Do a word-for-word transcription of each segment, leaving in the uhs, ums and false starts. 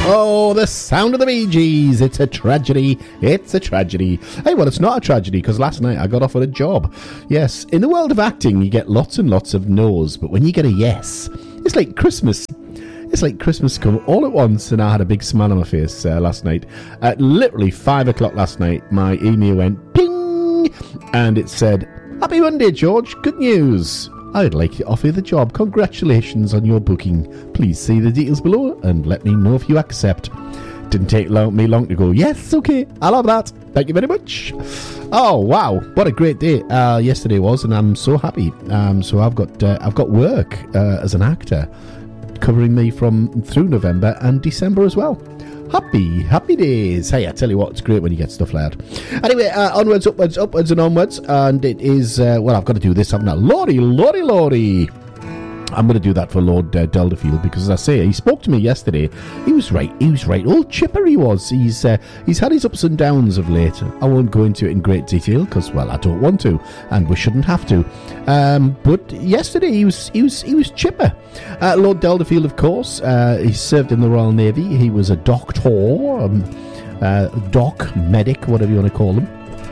Oh, the sound of the Bee Gees. It's a tragedy. It's a tragedy. Hey, well, it's not a tragedy because last night I got offered a job. Yes, in the world of acting, you get lots and lots of no's, but when you get a yes, it's like Christmas. It's like Christmas come all at once, and I had a big smile on my face uh, last night. At literally five o'clock last night, my email went ping, and it said, "Happy Monday, George. Good news. I'd like to offer you the job. Congratulations on your booking. Please see the details below and let me know if you accept." Didn't take long, me long to go, yes, okay, I'll have that. Thank you very much. Oh, wow, what a great day uh, yesterday was, and I'm so happy. Um, so I've got uh, I've got work uh, as an actor covering me from through November and December as well. Happy, happy days. Hey, I tell you what, it's great when you get stuff like that. Anyway, uh, onwards, upwards, upwards and onwards. And it is, uh, well, I've got to do this, haven't I? Lordy, lordy, lordy. I'm going to do that for Lord uh, Delderfield because, as I say, he spoke to me yesterday. He was right. He was right. All chipper he was. He's uh, he's had his ups and downs of late. I won't go into it in great detail because, well, I don't want to, and we shouldn't have to. Um, but yesterday he was he was he was chipper. Uh, Lord Delderfield, of course, uh, he served in the Royal Navy. He was a doctor, um, uh, doc, medic, whatever you want to call him.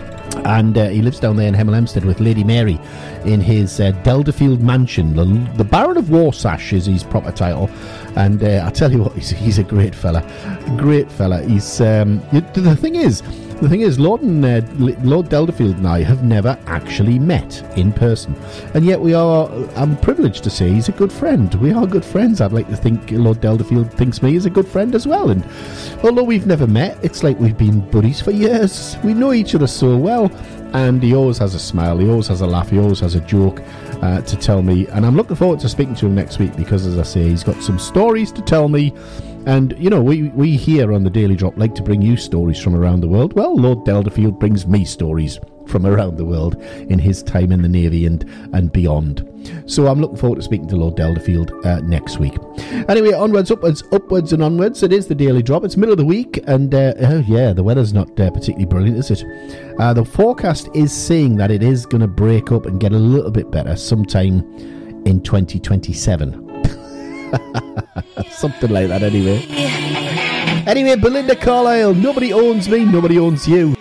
And uh, he lives down there in Hemel Hempstead with Lady Mary in his uh, Delderfield mansion. The, the Baron of Warsash is his proper title. And uh, I tell you what, he's, he's a great fella. Great fella. He's um, the thing is, the thing is, Lord and uh, Lord Delderfield and I have never actually met in person, and yet we are. I'm privileged to say he's a good friend. We are good friends. I'd like to think Lord Delderfield thinks me as a good friend as well. And although we've never met, it's like we've been buddies for years. We know each other so well. And he always has a smile, he always has a laugh, he always has a joke uh, to tell me. And I'm looking forward to speaking to him next week because, as I say, he's got some stories to tell me. And, you know, we, we here on the Daily Drop like to bring you stories from around the world. Well, Lord Delderfield brings me stories from around the world in his time in the Navy and, and beyond. So I'm looking forward to speaking to Lord Delderfield uh, next week. Anyway, onwards, upwards, upwards and onwards. It is the Daily Drop. It's middle of the week, and uh, oh yeah, the weather's not uh, particularly brilliant, is it? Uh, the forecast is saying that it is going to break up and get a little bit better sometime in twenty twenty-seven. Something like that, anyway. Anyway, Belinda Carlisle, nobody owns me, nobody owns you.